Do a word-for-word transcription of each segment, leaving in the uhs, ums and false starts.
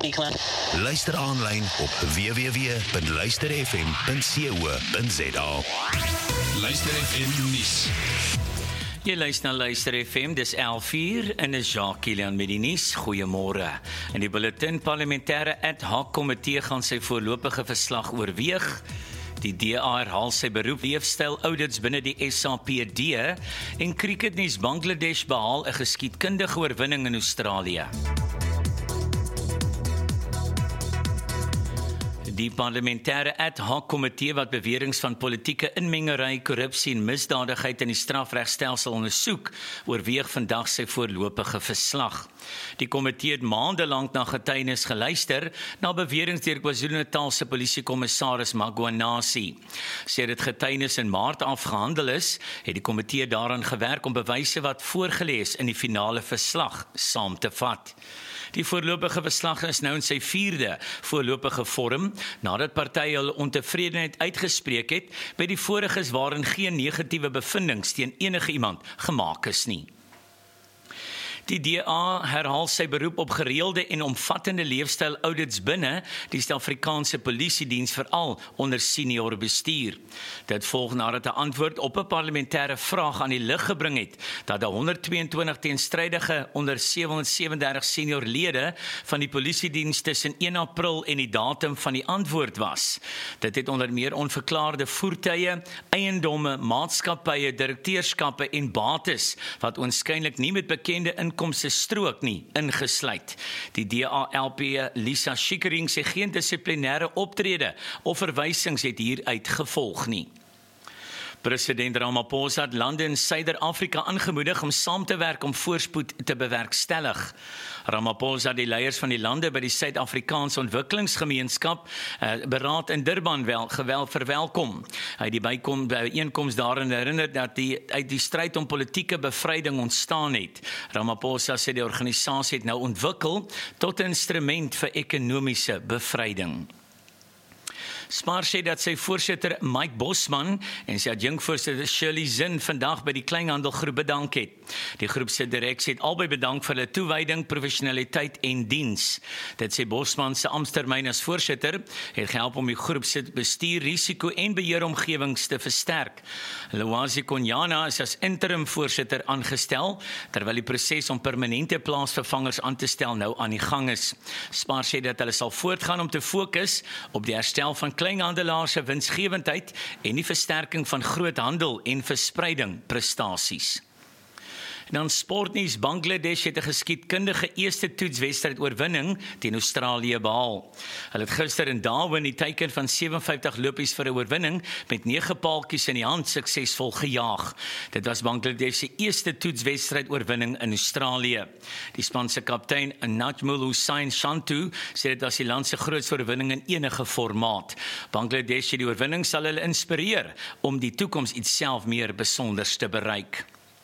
Luister aanlyn op w w w punt luister f m punt co punt z a. Luister F M nuus. Jy luister na Luister F M, dis elf uur en is Jacques Kilian met die nuus. Goeiemôre. In die bulletin parlementêre ad hoc komitee gaan sy voorlopige verslag oorweeg. Die D A herhaal sy beroep leefstyl audits binne die S A P D en cricketnuus Bangladesh behaal 'n geskiedkundige oorwinning in Australië. Die parlementêre ad hoc komitee wat beweringe van politieke inmengery, korrupsie en misdadigheid in die strafregstelsel ondersoek, oorweeg vandag sy voorlopige verslag. Die komitee het maande lank na getuienis geluister na beweringe deur KwaZulu-Natal se polisiekommissaris Magwanasi. Sedert getuienis in Maart afgehandel is, het die komitee daaraan gewerk om bewyse wat voorgelê is in die finale verslag saam te vat. Die voorlopige verslag is nou in sy vierde voorlopige vorm, nadat partye hul ontevredenheid uitgespreek het by die voriges waarin geen negatiewe bevindings teen enige iemand gemaak is nie. Die D A herhaal sy beroep op gereelde en omvattende leefstyl audits binne die Suid-Afrikaanse Polisiediens veral onder senior bestuur. Dit volg nadat 'n antwoord op 'n parlementêre vraag aan die lig gebring het dat daar honderdtweeëntwintig teenstrydige onder sewehonderdsewendertig senior lede van die Polisiediens tussen een April en die datum van die antwoord was. Dit het onder meer onverklaarde voertuie, eiendomme, maatskappye, direkteurskappe en bates wat oënskynlik nie met bekende inkomste strook nie ingesluit. Die D A L P Lisa Schikkering sê geen dissiplinêre optrede of verwysings het hieruit gevolg nie. President Ramaphosa het lande in Suider-Afrika aangemoedig om saam te werk om voorspoed te bewerkstellig. Ramaphosa het die leiers van die lande by die Suid-Afrikaanse Ontwikkelingsgemeenskap eh, beraad in Durban wel gewel verwelkom. Hy het die bykom byeenkoms daarin herinner dat die uit die stryd om politieke bevryding ontstaan het. Ramaphosa sê die organisasie het nou ontwikkel tot 'n instrument vir ekonomiese bevryding. Spar sê dat sy voorsitter Mike Bosman en sy adjunkvoorsitter Shirley Zinn vandag by die kleinhandelgroep bedank het. Die groep se direksie het albei bedank vir hulle toewyding, professionaliteit en diens. Dit sê Bosman se amptetermyn as voorsitter het gehelp om die groep se bestuur, risiko en beheeromgewings te versterk. Lwazi Konyana is as interim voorsitter aangestel, terwyl die proses om permanente plaasvervangers aan te stel nou aan die gang is. Spar sê dat hulle sal voortgaan om te fokus op die herstel van kleinhandelaars se winsgewendheid en die versterking van groothandel en verspreiding prestasies. En dan sportnuus, Bangladesh het 'n geskiedkundige eerste toetswedstryd oorwinning teen Australië behaal. Hulle het gister in Darwin die teiken van sewenvyftig lopies vir 'n oorwinning met nege paaltjies in die hand suksesvol gejaag. Dit was Bangladesh se eerste toetswedstryd oorwinning in Australië. Die span se kaptein Najmul Hussain Shantu sê dit was die land se grootste oorwinning in enige formaat. Bangladesh het die oorwinning sal hulle inspireer om die toekoms iets self meer besonders te bereik.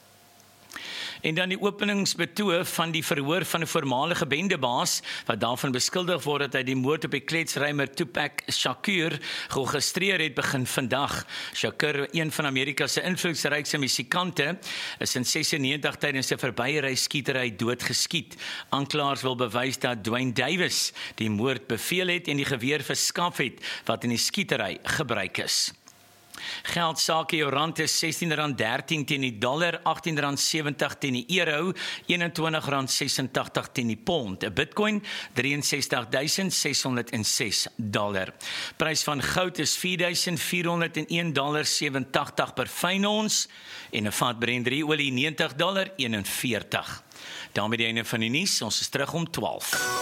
En dan die openingsbetoog van die verhoor van 'n voormalige bendebaas wat daarvan beskuldig word dat hy die moord op die kletsrymer Tupac Shakur geregistreer het begin vandag. Shakur, een van Amerika se invloedrykste musikante, is in sesennegentig tydens 'n verbyryskietery doodgeskiet. Aanklaers wil bewys dat Dwayne Davis die moord beveel het en die geweer verskaf het wat in die skietery gebruik is. Geldsaake, jou rand is sestien rand dertien teen die dollar, agttien rand sewentig teen die euro, eenentwintig rand sesentagtig teen die pond. 'n Bitcoin ses drie duisend ses honderd ses dollar. Prys van goud is vier duisend vier honderd een komma sewentig dollar per fyn ons en 'n vat Brent olie negentig komma eenenveertig. daarmee die einde van die nuus. Ons is terug om twaalf.